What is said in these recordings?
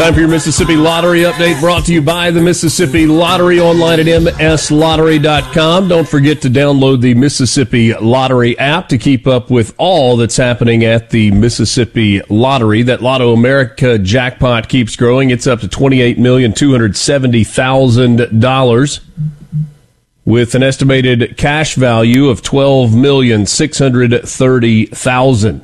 Time for your Mississippi Lottery update, brought to you by the Mississippi Lottery, online at mslottery.com. Don't forget to download the Mississippi Lottery app to keep up with all that's happening at the Mississippi Lottery. That Lotto America jackpot keeps growing. It's up to $28,270,000 with an estimated cash value of $12,630,000.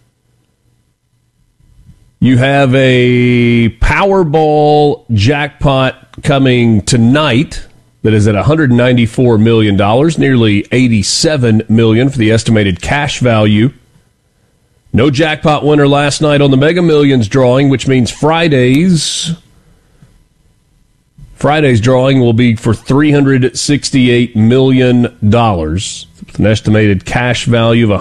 You have a Powerball jackpot coming tonight that is at $194 million, nearly $87 million for the estimated cash value. No jackpot winner last night on the Mega Millions drawing, which means Friday's drawing will be for $368 million with an estimated cash value of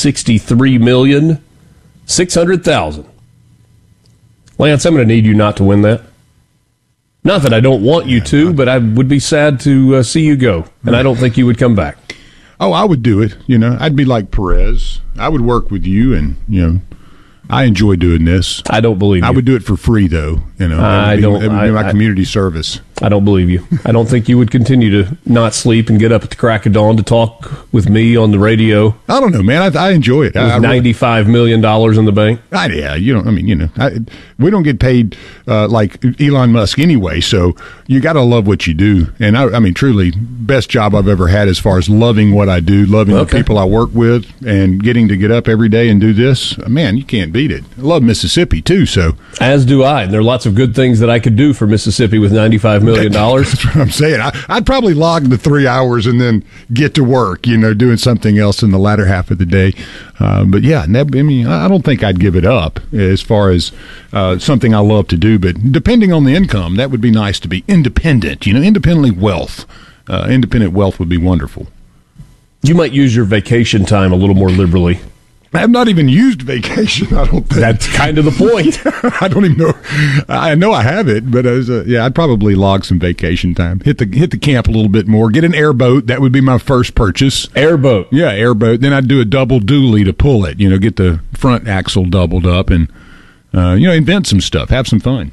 $163,600,000. Lance, I'm going to need you not to win that. Not that I don't want you to, but I would be sad to see you go, and I don't think you would come back. Oh, I would do it. I'd be like Perez. I would work with you, and I enjoy doing this. I don't believe you. I would do it for free, though. That would be my community service. I don't believe you. I don't think you would continue to not sleep and get up at the crack of dawn to talk with me on the radio. I don't know, man. I enjoy it. With $95 million in the bank. We don't get paid like Elon Musk anyway, so you got to love what you do. And I mean, truly, best job I've ever had as far as loving what I do, loving the people I work with, and getting to get up every day and do this. Man, you can't beat it. I love Mississippi, too. So as do I. And there are lots of good things that I could do for Mississippi with $95 million. That's what I'm saying. I'd probably log the 3 hours and then get to work, doing something else in the latter half of the day. But yeah, I don't think I'd give it up as far as something I love to do. But depending on the income, that would be nice to be independent. Independent wealth would be wonderful. You might use your vacation time a little more liberally. I have not even used vacation, I don't think. That's kind of the point. I don't even know. I know I have it, but I'd probably log some vacation time. Hit the camp a little bit more. Get an airboat. That would be my first purchase. Airboat. Yeah, airboat. Then I'd do a double dually to pull it. Get the front axle doubled up and, invent some stuff. Have some fun.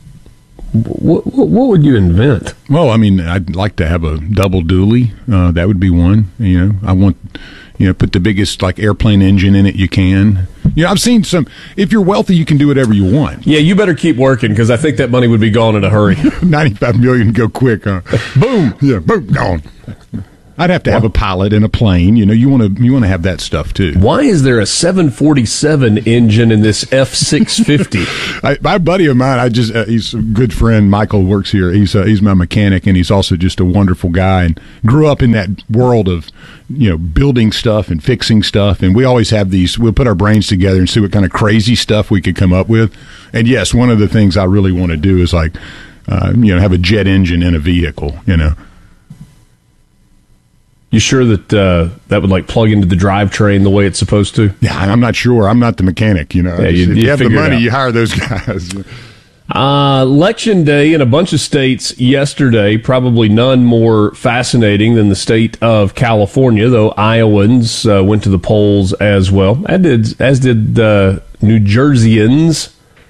What would you invent? Well, I'd like to have a double dually. That would be one. I want... put the biggest airplane engine in it you can. I've seen some. If you're wealthy, you can do whatever you want. Yeah, you better keep working because I think that money would be gone in a hurry. $95 million go quick, huh? Boom. Yeah, boom, gone. I'd have to have a pilot and a plane. You want to have that stuff too. Why is there a 747 engine in this F-650? My buddy of mine, he's a good friend. Michael works here. He's my mechanic, and he's also just a wonderful guy. And grew up in that world of building stuff and fixing stuff. And we always have these. We'll put our brains together and see what kind of crazy stuff we could come up with. And yes, one of the things I really want to do is have a jet engine in a vehicle. You sure that that would plug into the drivetrain the way it's supposed to? Yeah, I'm not sure. I'm not the mechanic. Yeah, if you have the money, you hire those guys. Election day in a bunch of states yesterday, probably none more fascinating than the state of California, though Iowans went to the polls as well, as did New Jerseyans.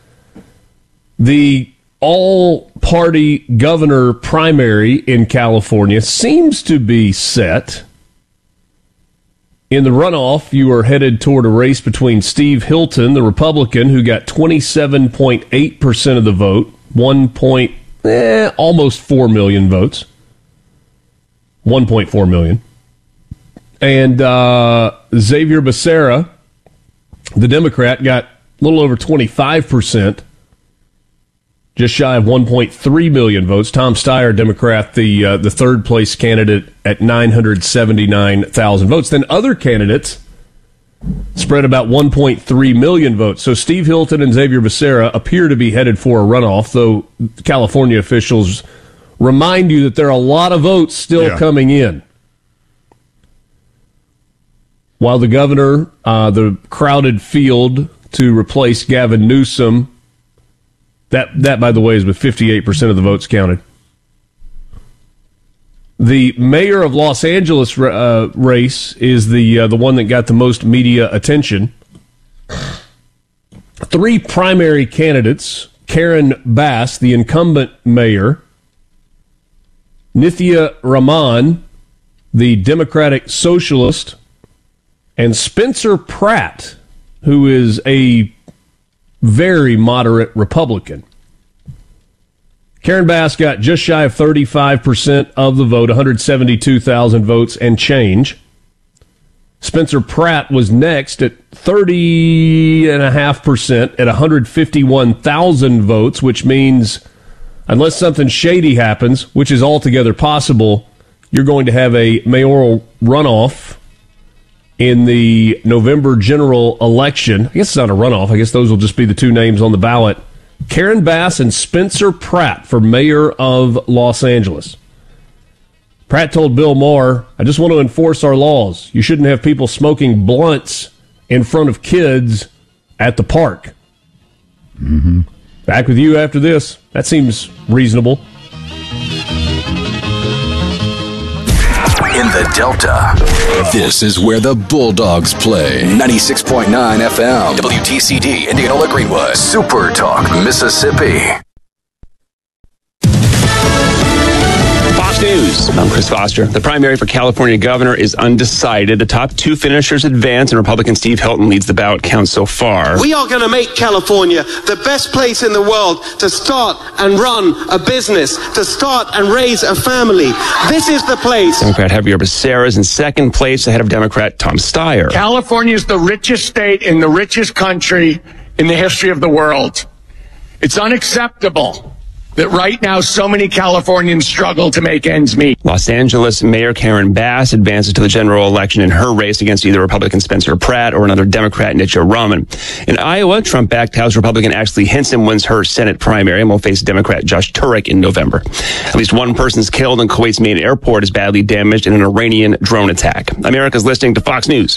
The all-party governor primary in California seems to be set. In the runoff, you are headed toward a race between Steve Hilton, the Republican, who got 27.8% of the vote, almost 4 million votes, 1.4 million, and Xavier Becerra, the Democrat, got a little over 25%. Just shy of 1.3 million votes. Tom Steyer, Democrat, the third place candidate at 979,000 votes. Then other candidates spread about 1.3 million votes. So Steve Hilton and Xavier Becerra appear to be headed for a runoff, though California officials remind you that there are a lot of votes still coming in. While the governor, the crowded field to replace Gavin Newsom, That, by the way, is with 58% of the votes counted. The mayor of Los Angeles race is the one that got the most media attention. Three primary candidates Karen Bass, the incumbent mayor, Nithya Raman, the Democratic Socialist, and Spencer Pratt, who is a very moderate Republican. Karen Bass got just shy of 35% of the vote, 172,000 votes and change. Spencer Pratt was next at 30.5% at 151,000 votes, which means unless something shady happens, which is altogether possible, you're going to have a mayoral runoff in the November general election. I guess it's not a runoff. I guess those will just be the two names on the ballot. Karen Bass and Spencer Pratt for mayor of Los Angeles. Pratt told Bill Maher, I just want to enforce our laws. You shouldn't have people smoking blunts in front of kids at the park. Mm-hmm. Back with you after this. That seems reasonable. In the Delta, this is where the Bulldogs play. 96.9 FM, WTCD, Indianola Greenwood, Super Talk, Mississippi. Fox News. I'm Chris Foster. The primary for California governor is undecided. The top two finishers advance, and Republican Steve Hilton leads the ballot count so far. We are going to make California the best place in the world to start and run a business, to start and raise a family. This is the place. Democrat Javier Becerra is in second place ahead of Democrat Tom Steyer. California is the richest state in the richest country in the history of the world. It's unacceptable that right now so many Californians struggle to make ends meet. Los Angeles Mayor Karen Bass advances to the general election in her race against either Republican Spencer Pratt or another Democrat Nithya Raman. In Iowa, Trump-backed House Republican Ashley Hinson wins her Senate primary and will face Democrat Josh Turek in November. At least one person's killed and Kuwait's main airport is badly damaged in an Iranian drone attack. America's listening to Fox News.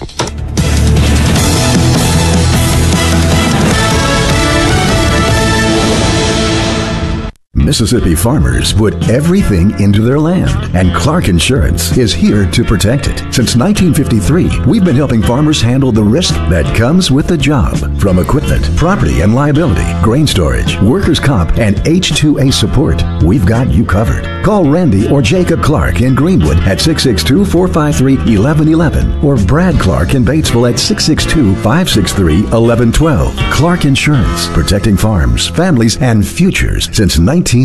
Mississippi farmers put everything into their land, and Clark Insurance is here to protect it. Since 1953, we've been helping farmers handle the risk that comes with the job. From equipment, property and liability, grain storage, workers' comp, and H-2A support, we've got you covered. Call Randy or Jacob Clark in Greenwood at 662-453-1111 or Brad Clark in Batesville at 662-563-1112. Clark Insurance, protecting farms, families, and futures since 1953.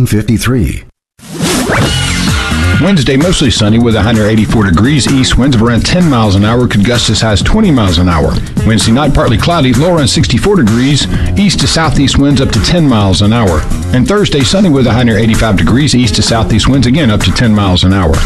Wednesday, mostly sunny with 184 degrees. East winds of around 10 miles an hour, could gust as high as 20 miles an hour. Wednesday night, partly cloudy, low around 64 degrees. East to southeast winds up to 10 miles an hour. And Thursday, sunny with 185 degrees. East to southeast winds again up to 10 miles an hour.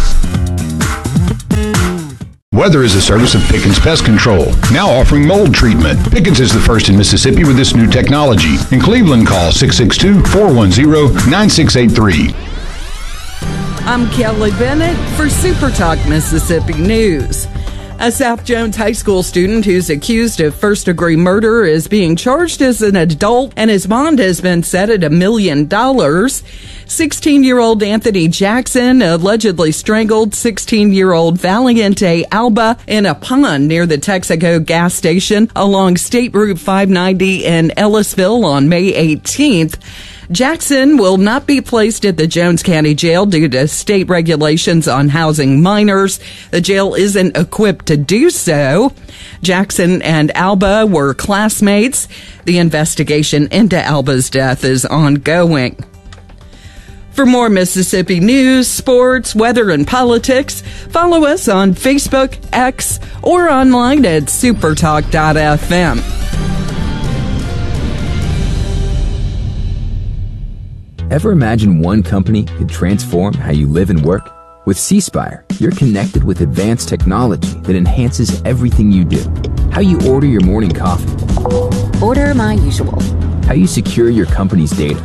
Weather is a service of Pickens Pest Control, now offering mold treatment. Pickens is the first in Mississippi with this new technology. In Cleveland, call 662-410-9683. I'm Kelly Bennett for Super Talk Mississippi News. A South Jones High School student who's accused of first-degree murder is being charged as an adult, and his bond has been set at $1 million. 16-year-old Anthony Jackson allegedly strangled 16-year-old Valiente Alba in a pond near the Texaco gas station along State Route 590 in Ellisville on May 18th. Jackson will not be placed at the Jones County Jail due to state regulations on housing minors. The jail isn't equipped to do so. Jackson and Alba were classmates. The investigation into Alba's death is ongoing. For more Mississippi news, sports, weather, and politics, follow us on Facebook, X, or online at supertalk.fm. Ever imagine one company could transform how you live and work? With C-Spire, you're connected with advanced technology that enhances everything you do. How you order your morning coffee. Order my usual. How you secure your company's data.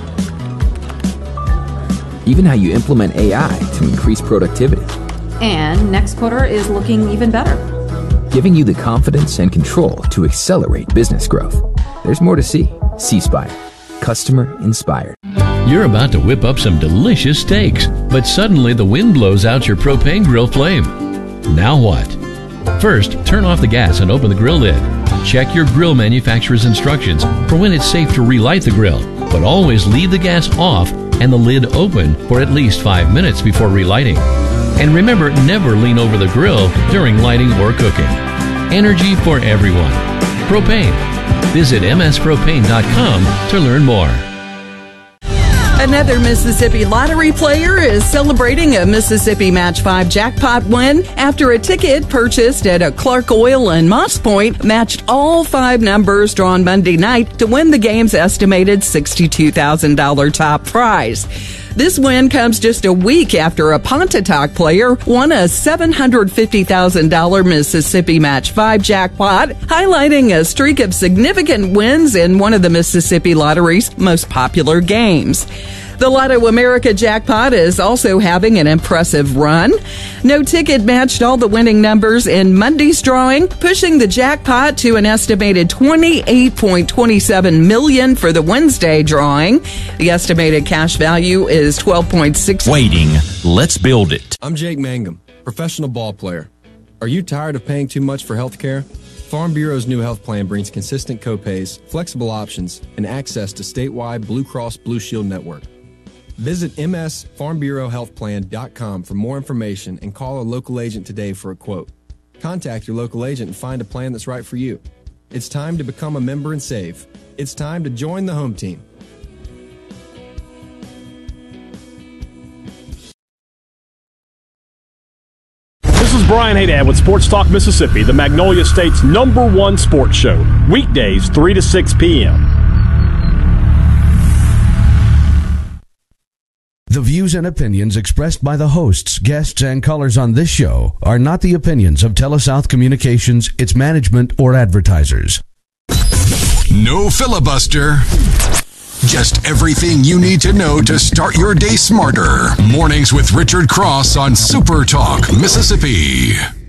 Even how you implement AI to increase productivity. And next quarter is looking even better. Giving you the confidence and control to accelerate business growth. There's more to see. C-Spire. Customer inspired. You're about to whip up some delicious steaks, but suddenly the wind blows out your propane grill flame. Now what? First, turn off the gas and open the grill lid. Check your grill manufacturer's instructions for when it's safe to relight the grill. but always leave the gas off and the lid open for at least 5 minutes before relighting. And remember, never lean over the grill during lighting or cooking. Energy for everyone. Propane. Visit mspropane.com to learn more. Another Mississippi lottery player is celebrating a Mississippi Match 5 jackpot win after a ticket purchased at a Clark Oil in Moss Point matched all 5 numbers drawn Monday night to win the game's estimated $62,000 top prize. This win comes just a week after a Pontotoc player won a $750,000 Mississippi Match 5 jackpot, highlighting a streak of significant wins in one of the Mississippi Lottery's most popular games. The Lotto America jackpot is also having an impressive run. No ticket matched all the winning numbers in Monday's drawing, pushing the jackpot to an estimated $28.27 million for the Wednesday drawing. The estimated cash value is $12.6. Waiting. Let's build it. I'm Jake Mangum, professional ball player. Are you tired of paying too much for health care? Farm Bureau's new health plan brings consistent copays, flexible options, and access to statewide Blue Cross Blue Shield network. Visit msfarmbureauhealthplan.com for more information and call a local agent today for a quote. Contact your local agent and find a plan that's right for you. It's time to become a member and save. It's time to join the home team. This is Brian Haydad with Sports Talk Mississippi, the Magnolia State's #1 sports show. Weekdays 3 to 6 p.m. The views and opinions expressed by the hosts, guests, and callers on this show are not the opinions of TeleSouth Communications, its management, or advertisers. No filibuster. Just everything you need to know to start your day smarter. Mornings with Richard Cross on Super Talk Mississippi.